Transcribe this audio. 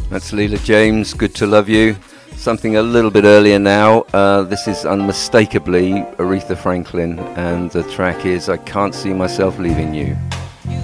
That's Leela James, Good to Love You. Something a little bit earlier now. This is unmistakably Aretha Franklin, and the track is I Can't See Myself Leaving You.